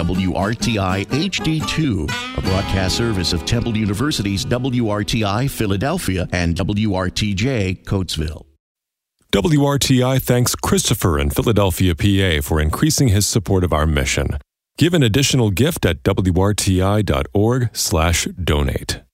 WRTI HD2, a broadcast service of Temple University's WRTI Philadelphia and WRTJ Coatesville. WRTI thanks Christopher in Philadelphia, PA for increasing his support of our mission. Give an additional gift at WRTI.org/donate.